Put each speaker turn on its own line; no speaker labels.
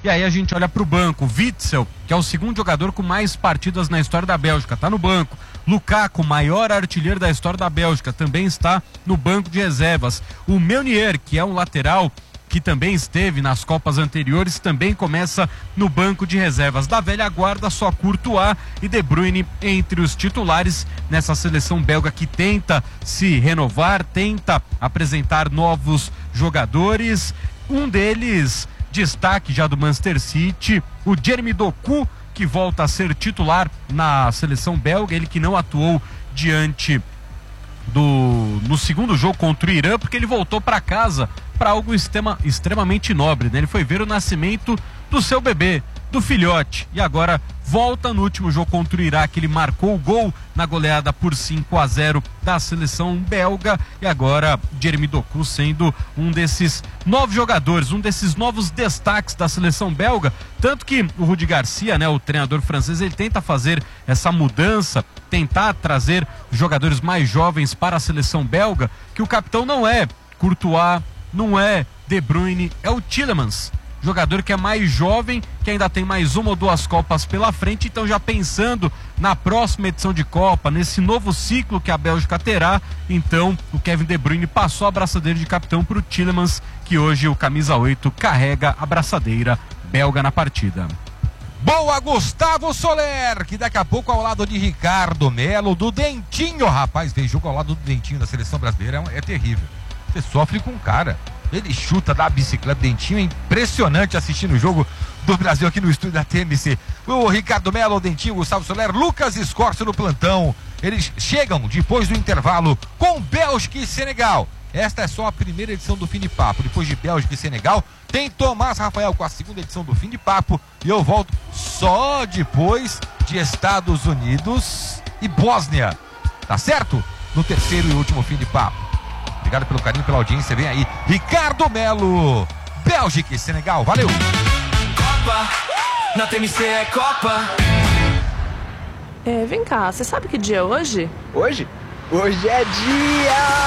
E aí a gente olha para o banco. Witsel, que é o segundo jogador com mais partidas na história da Bélgica, está no banco. Lukaku, maior artilheiro da história da Bélgica, também está no banco de reservas. O Meunier, que é um lateral que também esteve nas Copas anteriores, também começa no banco de reservas. Da velha guarda, só Courtois e De Bruyne entre os titulares nessa seleção belga que tenta se renovar, tenta apresentar novos jogadores. Um deles, destaque já do Manchester City, o Jeremy Doku, que volta a ser titular na seleção belga, ele que não atuou diante no segundo jogo contra o Irã, porque ele voltou para casa para algo extremamente nobre, né? Ele foi ver o nascimento do seu bebê, do filhote, e agora volta no último jogo contra o Iraque. Ele marcou o gol na goleada por 5-0 da seleção belga, e agora Jeremy Doku sendo um desses novos jogadores, um desses novos destaques da seleção belga, tanto que o Rudi Garcia, né, o treinador francês, ele tenta fazer essa mudança, tentar trazer jogadores mais jovens para a seleção belga, que o capitão não é Courtois, não é De Bruyne, é o Tielemans, jogador que é mais jovem, que ainda tem mais uma ou duas Copas pela frente. Então, já pensando na próxima edição de Copa, nesse novo ciclo que a Bélgica terá, então o Kevin De Bruyne passou a abraçadeira de capitão para o Tielemans, que hoje o camisa 8 carrega a abraçadeira belga na partida.
Boa, Gustavo Soler, que daqui a pouco ao lado de Ricardo Melo, do Dentinho. Rapaz, ver jogo ao lado do Dentinho da seleção brasileira é terrível. Você sofre com o cara. Ele chuta, dá a bicicleta. Dentinho é impressionante assistindo o jogo do Brasil aqui no estúdio da TMC. O Ricardo Melo, o Dentinho, o Gustavo Soler, Lucas Escorcio no plantão. Eles chegam depois do intervalo com Bélgica e Senegal. Esta é só a primeira edição do Fim de Papo. Depois de Bélgica e Senegal, tem Tomás Rafael com a segunda edição do Fim de Papo. E eu volto só depois de Estados Unidos e Bósnia. Tá certo? No terceiro e último Fim de Papo. Obrigado pelo carinho, pela audiência. Vem aí, Ricardo Melo, Bélgica e Senegal. Valeu!
Copa, na TMC é Copa.
Vem cá, você sabe que dia é hoje?
Hoje? Hoje é dia...